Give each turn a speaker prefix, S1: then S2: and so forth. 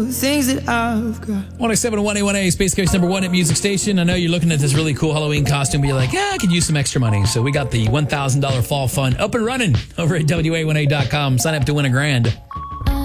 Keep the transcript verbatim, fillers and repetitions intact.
S1: know the things that I've got.
S2: one oh seven point one A one A, Space Coast number one at Music Station. I know you're looking at this really cool Halloween costume, but you're like, yeah, I could use some extra money. So we got the one thousand dollars Fall Fund up and running over at W A one A dot com. Sign up to win a grand.